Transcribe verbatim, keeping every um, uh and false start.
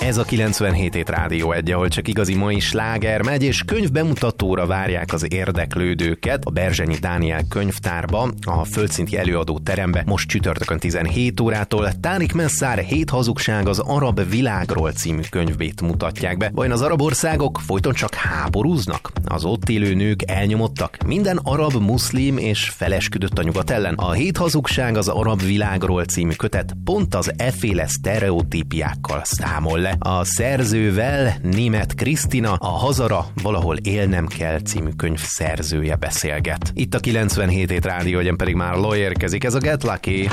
Ez a kilencvenhét hét Rádió egy, ahol csak igazi mai sláger megy, és könyvbemutatóra várják az érdeklődőket a Berzsenyi Dániel könyvtárba, a földszinti előadó terembe most csütörtökön tizenhét órától. Tárik Messzár Hét hazugság az arab világról című könyvét mutatják be. Vajon az arab országok folyton csak háborúznak? Az ott élő nők elnyomottak? Minden arab, muszlim és felesküdött a nyugat ellen? A Hét hazugság az arab világról című kötet pont az efféle sztereotípiákkal számol le. A szerzővel, Németh Krisztina, a Hazara valahol élnem kell című könyv szerzője beszélget. Itt a kilencvenhét hét Rádió, hogy pedig már Ló érkezik, ez a Get Lucky.